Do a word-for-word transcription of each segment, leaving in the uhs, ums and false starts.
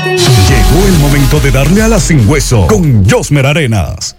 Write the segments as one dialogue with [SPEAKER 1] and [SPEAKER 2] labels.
[SPEAKER 1] Llegó el momento de darle a la sin hueso con Josmer Arenas.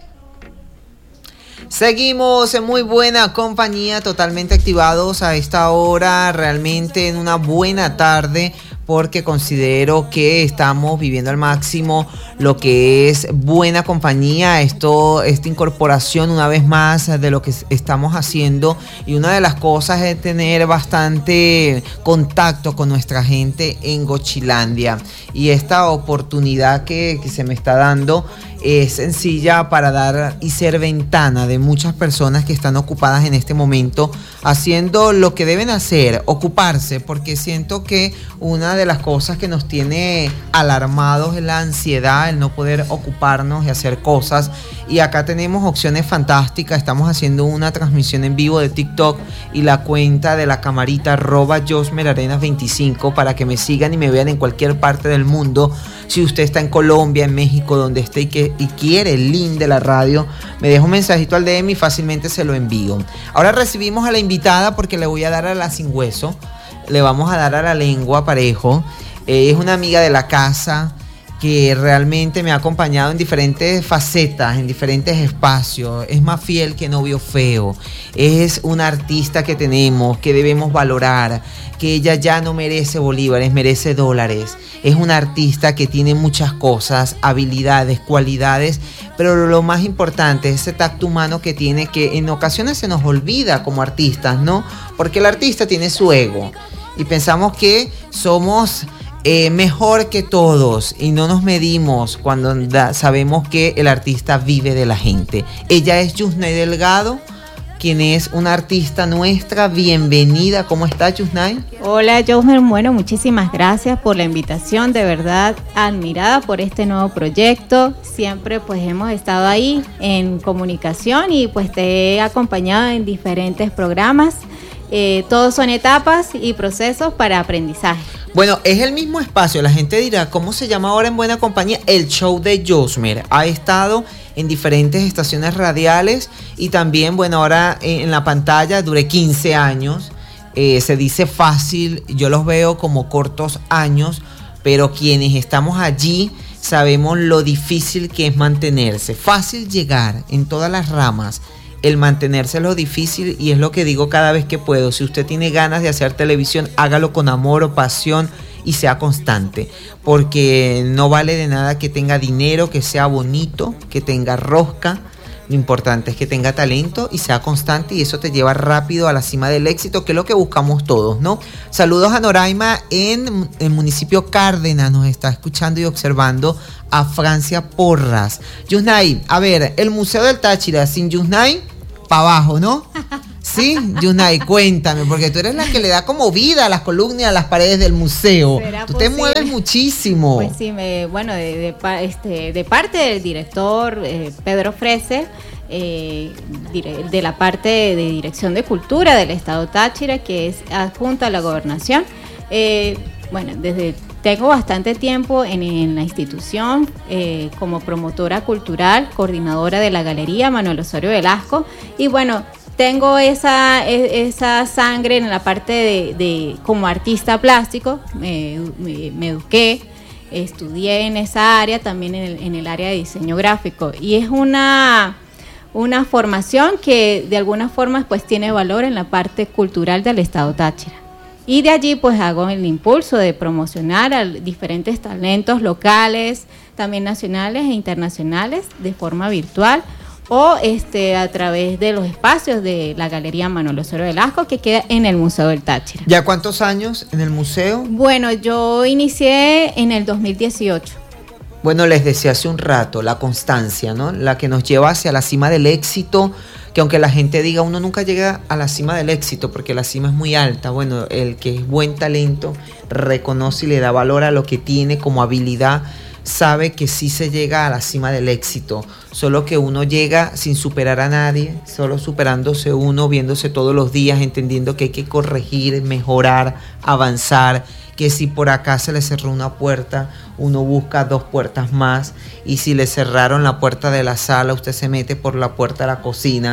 [SPEAKER 2] Seguimos en muy buena compañía, totalmente activados a esta hora, realmente en una buena tarde, porque considero que estamos viviendo al máximo lo que es buena compañía, esto, esta incorporación una vez más de lo que estamos haciendo, y una de las cosas es tener bastante contacto con nuestra gente en Gochilandia, y esta oportunidad que, que se me está dando es sencilla para dar y ser ventana de muchas personas que están ocupadas en este momento haciendo lo que deben hacer, ocuparse, porque siento que una de las cosas que nos tiene alarmados es la ansiedad, el no poder ocuparnos y hacer cosas, y acá tenemos opciones fantásticas. Estamos haciendo una transmisión en vivo de TikTok y la cuenta de la camarita arroba Josmer Arenas veinticinco para que me sigan y me vean en cualquier parte del mundo. Si usted está en Colombia, en México, donde esté y, que, y quiere el link de la radio, me deja un mensajito al D M y fácilmente se lo envío. Ahora recibimos a la invitada porque le voy a dar a la sin hueso, le vamos a dar a la lengua parejo. Eh, es una amiga de la casa que realmente me ha acompañado en diferentes facetas, en diferentes espacios. Es más fiel que novio feo. Es una artista que tenemos, que debemos valorar, que ella ya no merece bolívares, merece dólares. Es una artista que tiene muchas cosas, habilidades, cualidades, pero lo más importante es ese tacto humano que tiene, que en ocasiones se nos olvida como artistas, ¿no? Porque el artista tiene su ego y pensamos que somos Eh, mejor que todos y no nos medimos cuando da, sabemos que el artista vive de la gente. Ella es Yusnay Delgado, quien es una artista nuestra. Bienvenida. ¿Cómo está, Yusnay?
[SPEAKER 3] Hola, Josmer. Bueno, muchísimas gracias por la invitación. De verdad, admirada por este nuevo proyecto. Siempre pues hemos estado ahí en comunicación y pues te he acompañado en diferentes programas. Eh, todos son etapas y procesos para aprendizaje.
[SPEAKER 2] Bueno, es el mismo espacio. La gente dirá, ¿cómo se llama ahora en buena compañía? El show de Josmer. Ha estado en diferentes estaciones radiales y también, bueno, ahora en la pantalla duré quince años. Eh, se dice fácil, yo los veo como cortos años, pero quienes estamos allí sabemos lo difícil que es mantenerse. Fácil llegar en todas las ramas. El mantenerse es lo difícil, y es lo que digo cada vez que puedo. Si usted tiene ganas de hacer televisión, hágalo con amor o pasión y sea constante, porque no vale de nada que tenga dinero, que sea bonito, que tenga rosca. Lo importante es que tenga talento y sea constante, y eso te lleva rápido a la cima del éxito, que es lo que buscamos todos, ¿no? Saludos a Noraima en el municipio Cárdenas, nos está escuchando y observando. A Francia Porras. Yusnay, a ver, el Museo del Táchira sin Yusnay, para abajo, ¿no? Sí, Yusnay, cuéntame, porque tú eres la que le da como vida a las columnas y a las paredes del museo. Tú posible? Te mueves muchísimo.
[SPEAKER 3] Pues sí, me, bueno, de, de, este, de parte del director eh, Pedro Frese, eh, de la parte de, de Dirección de Cultura del Estado Táchira, que es adjunta a la gobernación. Eh, bueno, desde Tengo bastante tiempo en, en la institución eh, como promotora cultural, coordinadora de la Galería Manuel Osorio Velasco, y bueno, tengo esa, esa sangre en la parte de, de como artista plástico. Me, me, me eduqué, estudié en esa área, también en el, en el área de diseño gráfico, y es una, una formación que de alguna forma pues tiene valor en la parte cultural del Estado Táchira. Y de allí pues hago el impulso de promocionar a diferentes talentos locales, también nacionales e internacionales, de forma virtual o este a través de los espacios de la Galería Manuel Osorio Velasco, que queda en el Museo del Táchira.
[SPEAKER 2] ¿Ya cuántos años en el museo?
[SPEAKER 3] Bueno, yo inicié en el dos mil dieciocho.
[SPEAKER 2] Bueno, les decía hace un rato, la constancia, ¿no? La que nos lleva hacia la cima del éxito, que aunque la gente diga, uno nunca llega a la cima del éxito porque la cima es muy alta. Bueno, el que es buen talento reconoce y le da valor a lo que tiene como habilidad, sabe que sí se llega a la cima del éxito, solo que uno llega sin superar a nadie, solo superándose uno, viéndose todos los días, entendiendo que hay que corregir, mejorar, avanzar, que si por acá se le cerró una puerta, uno busca dos puertas más, y si le cerraron la puerta de la sala, usted se mete por la puerta de la cocina,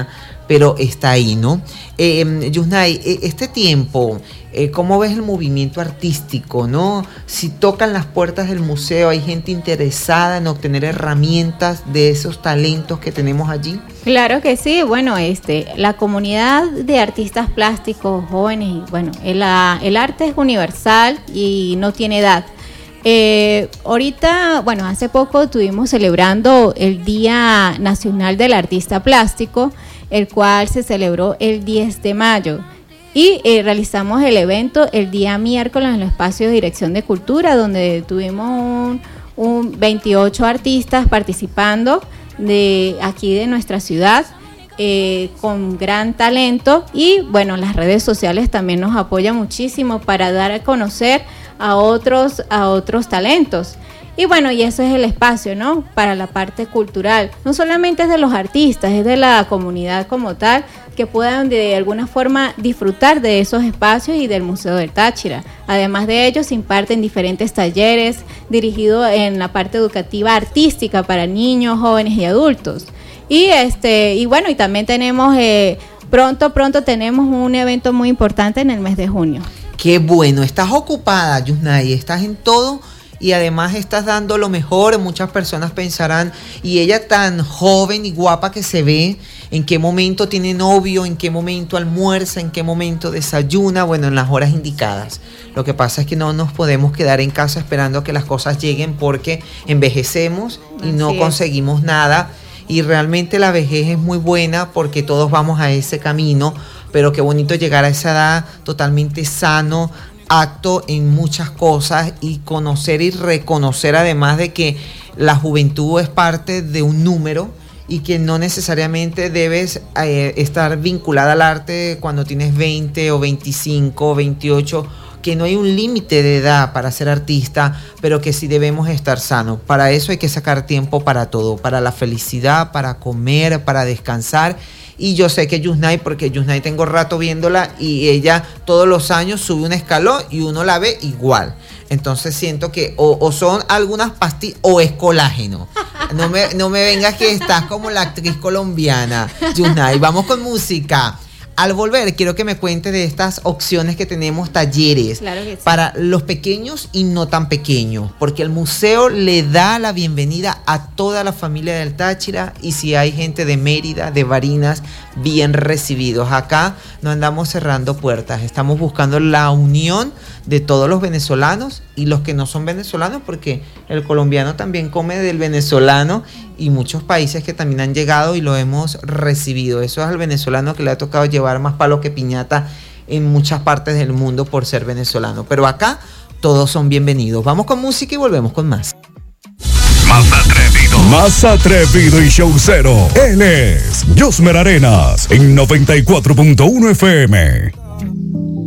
[SPEAKER 2] pero está ahí, ¿no? Eh, Yusnay, este tiempo, eh, ¿cómo ves el movimiento artístico, no? Si tocan las puertas del museo, ¿hay gente interesada en obtener herramientas de esos talentos que tenemos allí?
[SPEAKER 3] Claro que sí, bueno, este, la comunidad de artistas plásticos jóvenes, y bueno, el, el arte es universal y no tiene edad. Eh, ahorita, bueno, hace poco estuvimos celebrando el Día Nacional del Artista Plástico, el cual se celebró el diez de mayo. Y eh, realizamos el evento el día miércoles en el espacio de Dirección de Cultura, donde tuvimos un, un veintiocho artistas participando de aquí de nuestra ciudad, eh, con gran talento. Y bueno, las redes sociales también nos apoyan muchísimo para dar a conocer a otros, a otros talentos. Y bueno, y eso es el espacio, ¿no? Para la parte cultural. No solamente es de los artistas, es de la comunidad como tal, que puedan de alguna forma disfrutar de esos espacios y del Museo del Táchira. Además de ello, se imparten diferentes talleres dirigidos en la parte educativa artística para niños, jóvenes y adultos. Y este, y bueno, y también tenemos, eh, pronto, pronto tenemos un evento muy importante en el mes de junio.
[SPEAKER 2] Qué bueno, estás ocupada, Yusnay, estás en todo. Y además estás dando lo mejor. Muchas personas pensarán, y ella tan joven y guapa que se ve, ¿en qué momento tiene novio? ¿En qué momento almuerza? ¿En qué momento desayuna? Bueno, en las horas indicadas. Lo que pasa es que no nos podemos quedar en casa esperando a que las cosas lleguen, porque envejecemos y no
[SPEAKER 3] Así es.
[SPEAKER 2] conseguimos nada. Y realmente la vejez es muy buena porque todos vamos a ese camino, pero qué bonito llegar a esa edad totalmente sano, acto en muchas cosas, y conocer y reconocer además de que la juventud es parte de un número y que no necesariamente debes eh, estar vinculada al arte cuando tienes veinte o veinticinco o veintiocho, que no hay un límite de edad para ser artista, pero que sí debemos estar sanos. Para eso hay que sacar tiempo para todo, para la felicidad, para comer, para descansar. Y yo sé que Yusnay, porque Yusnay tengo rato viéndola y ella todos los años sube un escalón y uno la ve igual. Entonces siento que o, o son algunas pastillas o es colágeno. No me, no me vengas que estás como la actriz colombiana, Yusnay. Vamos con música. Al volver, quiero que me cuente de estas opciones que tenemos, talleres,
[SPEAKER 3] claro que sí,
[SPEAKER 2] para los pequeños y no tan pequeños, porque el museo le da la bienvenida a toda la familia del Táchira, y si hay gente de Mérida, de Barinas, bien recibidos. Acá no andamos cerrando puertas, estamos buscando la unión de todos los venezolanos y los que no son venezolanos, porque el colombiano también come del venezolano, y muchos países que también han llegado y lo hemos recibido. Eso es al venezolano que le ha tocado llevar más palo que piñata en muchas partes del mundo por ser venezolano. Pero acá todos son bienvenidos. Vamos con música y volvemos con más.
[SPEAKER 1] Más atrevido. Más atrevido y showcero. Él es Josmer Arenas en noventa y cuatro punto uno F M.